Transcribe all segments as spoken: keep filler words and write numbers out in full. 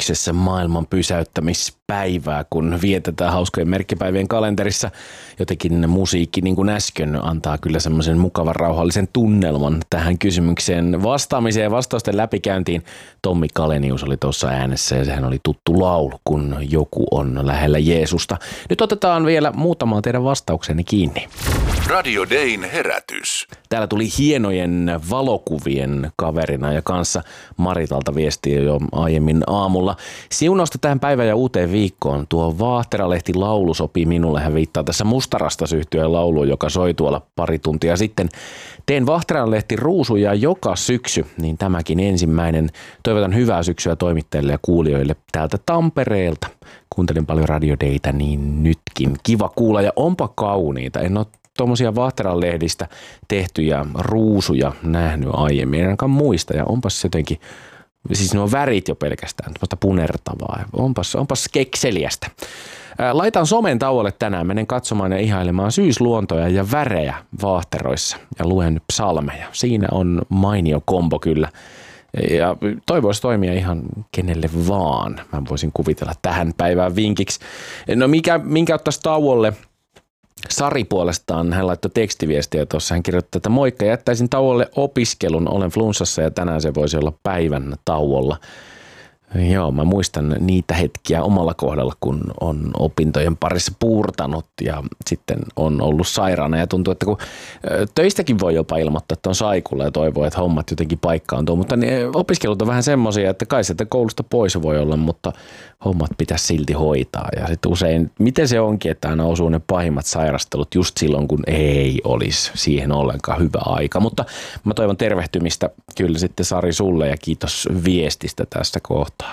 kysymyksessä maailman pysäyttämispäivää, kun vietetään hauskojen merkkipäivien kalenterissa. Jotenkin musiikki, niin kuin äsken, antaa kyllä semmoisen mukavan rauhallisen tunnelman tähän kysymykseen vastaamiseen ja vastausten läpikäyntiin. Tommi Kalenius oli tuossa äänessä ja sehän oli tuttu laulu, kun joku on lähellä Jeesusta. Nyt otetaan vielä muutama teidän vastauksenne kiinni. Radio Dayn herätys. Täällä tuli hienojen valokuvien kaverina ja kanssa Maritalta viestiä jo aiemmin aamulla. Siunausta tähän päivään ja uuteen viikkoon. Tuo Vaahteralehti laulu sopii minulle. Hän viittaa tässä Mustarastas-yhtyeen lauluun, joka soi tuolla pari tuntia sitten. Teen Vaahteralehti ruusuja joka syksy, niin tämäkin ensimmäinen. Toivotan hyvää syksyä toimittajille ja kuulijoille täältä Tampereelta. Kuuntelin paljon Radio Daytä, niin nytkin. Kiva kuulla ja onpa kauniita. En ole tuommoisia Vaahteralehdistä tehtyjä ruusuja nähnyt aiemmin, en ainakaan muista, ja onpas jotenkin, siis nuo värit jo pelkästään, tuommoista punertavaa, onpas, onpas kekseliästä. Laitan somen tauolle tänään, menen katsomaan ja ihailemaan syysluontoja ja värejä vaahteroissa ja luen psalmeja. Siinä on mainio kombo kyllä. Ja toi voisi toimia ihan kenelle vaan. Mä voisin kuvitella tähän päivään vinkiksi. No mikä, minkä ottaisi tauolle? Sari puolestaan, hän laittoi tekstiviestiä tuossa, hän kirjoitti, että moikka, jättäisin tauolle opiskelun, olen flunssassa ja tänään se voisi olla päivän tauolla. Joo, mä muistan niitä hetkiä omalla kohdalla, kun on opintojen parissa puurtanut ja sitten on ollut sairaana ja tuntuu, että kun töistäkin voi jopa ilmoittaa, että on saikulla ja toivoo, että hommat jotenkin paikkaantuu, mutta opiskelut on vähän semmoisia, että kai sieltä koulusta pois voi olla, mutta hommat pitäisi silti hoitaa ja sitten usein, miten se onkin, että aina osuu ne pahimmat sairastelut just silloin, kun ei olisi siihen ollenkaan hyvä aika, mutta mä toivon tervehtymistä kyllä sitten Sari sulle ja kiitos viestistä tästä kohtaa.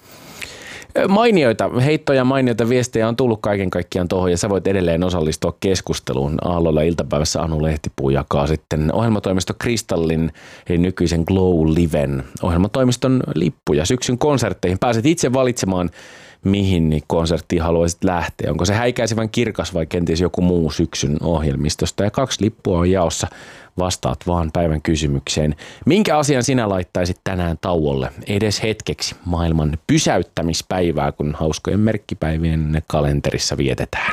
Mainioita, heittoja mainioita viestejä on tullut kaiken kaikkiaan tuohon ja sä voit edelleen osallistua keskusteluun. Aalloilla iltapäivässä Anu Lehtipuu jakaa sitten ohjelmatoimisto Kristallin eli nykyisen Glow Liven ohjelmatoimiston lippuja syksyn konsertteihin. Pääset itse valitsemaan, mihin konserttiin haluaisit lähteä. Onko se häikäisevän kirkas vai kenties joku muu syksyn ohjelmistosta. Ja kaksi lippua on jaossa. Vastaat vaan päivän kysymykseen. Minkä asian sinä laittaisit tänään tauolle edes hetkeksi maailman pysäyttämispäivää, kun hauskojen merkkipäivien kalenterissa vietetään?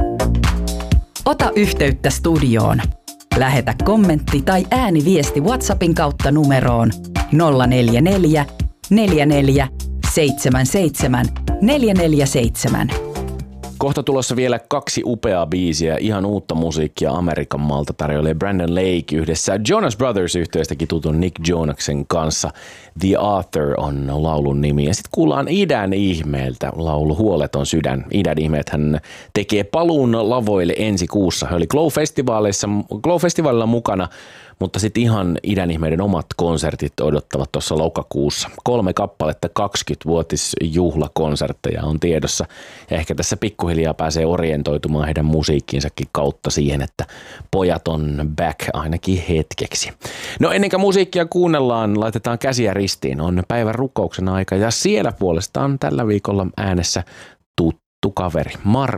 Ota yhteyttä studioon. Lähetä kommentti tai ääniviesti WhatsAppin kautta numeroon nolla neljä neljä, neljä neljä, seitsemän seitsemän, neljä neljä seitsemän. Kohta tulossa vielä kaksi upeaa biisiä, ihan uutta musiikkia Amerikan maalta tarjoilee Brandon Lake yhdessä Jonas Brothers-yhteistäkin tutun Nick Jonaksen kanssa. The Author on laulun nimi. Ja sitten kuullaan Idän ihmeeltä laulu Huoleton sydän. Idän ihmeet hän tekee paluun lavoille ensi kuussa. He oli Glow-festivaaleissa, Glow-festivaalilla mukana, mutta sitten ihan Idän ihmeiden omat konsertit odottavat tuossa lokakuussa. Kolme kappaletta kaksikymmenvuotisjuhlakonsertteja on tiedossa. Ja ehkä tässä pikkuhiljaa pääsee orientoitumaan heidän musiikkiinsakin kautta siihen, että pojat on back ainakin hetkeksi. No ennen kuin musiikkia kuunnellaan, laitetaan käsiä ristiin. On päivän rukouksen aika ja siellä puolestaan tällä viikolla äänessä tuttu kaveri Mar